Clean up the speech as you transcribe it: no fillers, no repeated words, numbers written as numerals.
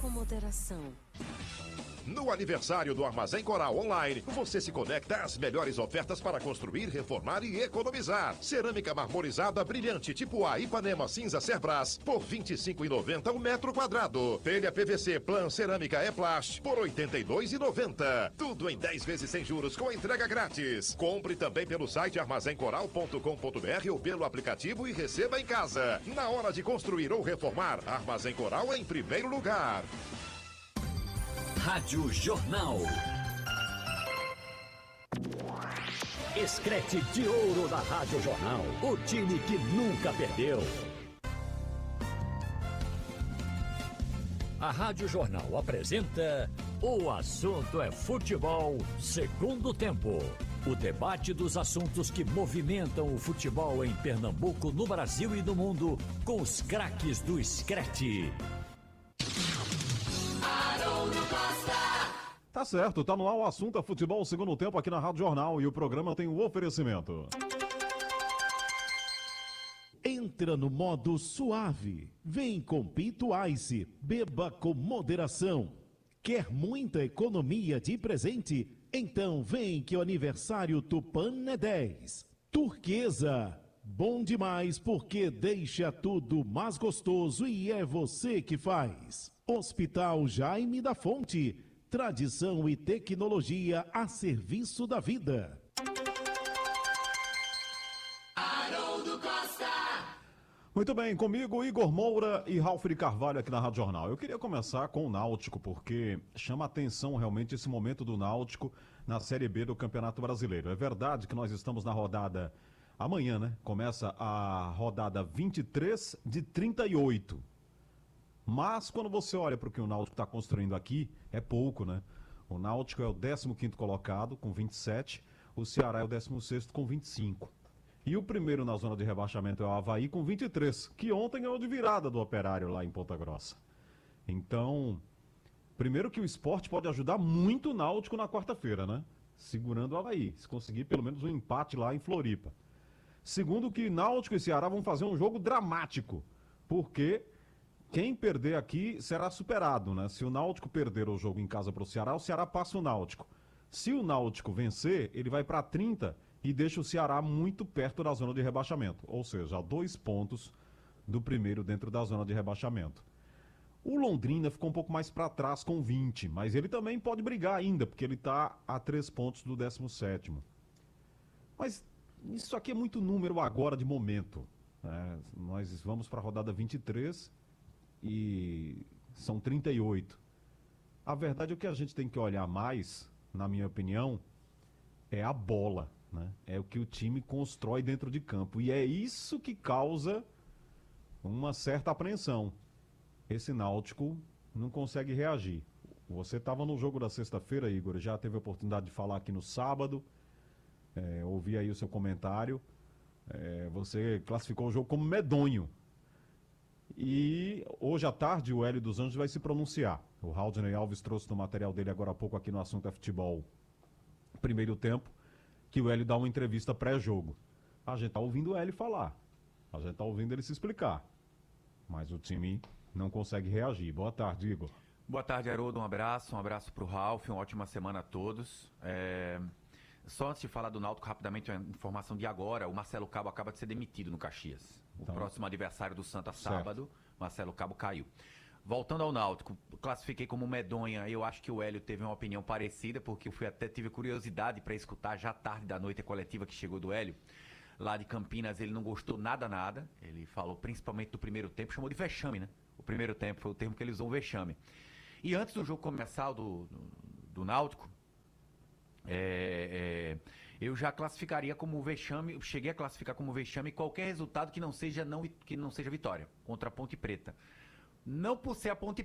com moderação. No aniversário do Armazém Coral Online, você se conecta às melhores ofertas para construir, reformar e economizar. Cerâmica marmorizada brilhante tipo A Ipanema cinza Cerbras por R$ 25,90 o metro quadrado. Telha PVC Plan Cerâmica E-Plast por R$ 82,90. Tudo em 10 vezes sem juros com entrega grátis. Compre também pelo site armazencoral.com.br ou pelo aplicativo e receba em casa. Na hora de construir ou reformar, Armazém Coral é em primeiro lugar. Rádio Jornal. Escrete de ouro da Rádio Jornal. O time que nunca perdeu. A Rádio Jornal apresenta O Assunto é Futebol, segundo tempo. O debate dos assuntos que movimentam o futebol em Pernambuco, no Brasil e no mundo, com os craques do Escrete. Tá certo, tá no ar o assunto é futebol segundo tempo aqui na Rádio Jornal e o programa tem um oferecimento. Entra no modo suave. Vem com Pinto Ice. Beba com moderação. Quer muita economia de presente? Então vem que o aniversário Tupan é 10. Turquesa. Bom demais porque deixa tudo mais gostoso e é você que faz. Hospital Jaime da Fonte. Tradição e tecnologia a serviço da vida. Haroldo Costa. Muito bem, comigo Igor Moura e Ralf de Carvalho aqui na Rádio Jornal. Eu queria começar com o Náutico, porque chama atenção realmente esse momento do Náutico na Série B do Campeonato Brasileiro. É verdade que nós estamos na rodada, amanhã, né? Começa a rodada 23 de 38. Mas quando você olha para o que o Náutico está construindo aqui, é pouco, né? O Náutico é o 15º colocado, com 27. O Ceará é o 16º, com 25. E o primeiro na zona de rebaixamento é o Avaí, com 23, que ontem ganhou de virada do Operário lá em Ponta Grossa. Então, primeiro que o Sport pode ajudar muito o Náutico na quarta-feira, né? Segurando o Avaí, se conseguir pelo menos um empate lá em Floripa. Segundo que Náutico e Ceará vão fazer um jogo dramático, porque quem perder aqui será superado, né? Se o Náutico perder o jogo em casa para o Ceará passa o Náutico. Se o Náutico vencer, ele vai para 30 e deixa o Ceará muito perto da zona de rebaixamento. Ou seja, a 2 pontos do primeiro dentro da zona de rebaixamento. O Londrina ficou um pouco mais para trás com 20, mas ele também pode brigar ainda, porque ele está a 3 pontos do 17º. Mas isso aqui é muito número agora de momento, né? Nós vamos para a rodada 23 e são 38. A verdade é que a gente tem que olhar mais, na minha opinião, é a bola, né? É o que o time constrói dentro de campo. E é isso que causa uma certa apreensão. Esse Náutico não consegue reagir. Você estava no jogo da sexta-feira, Igor, já teve a oportunidade de falar aqui no sábado, ouvi aí o seu comentário. Você classificou o jogo como medonho. E hoje à tarde o Hélio dos Anjos vai se pronunciar. O Haldney Alves trouxe no material dele agora há pouco aqui no Assunto é Futebol, primeiro tempo, que o Hélio dá uma entrevista pré-jogo. A gente tá ouvindo o Hélio falar, a gente tá ouvindo ele se explicar, mas o time não consegue reagir. Boa tarde, Igor. Boa tarde, Haroldo, um abraço pro Ralf, uma ótima semana a todos. Só antes de falar do Náutico, rapidamente, uma informação de agora, o Marcelo Cabo acaba de ser demitido no Caxias. O próximo adversário do Santa, sábado, Marcelo Cabo caiu. Voltando ao Náutico, classifiquei como medonha. Eu acho que o Hélio teve uma opinião parecida, porque eu tive curiosidade para escutar já tarde da noite a coletiva que chegou do Hélio. Lá de Campinas ele não gostou nada. Ele falou principalmente do primeiro tempo, chamou de vexame, né? O primeiro tempo foi o termo que ele usou, vexame. E antes do jogo começar do Náutico, eu já classificaria como vexame, cheguei a classificar como vexame qualquer resultado que não seja vitória contra a Ponte Preta. Não por ser a Ponte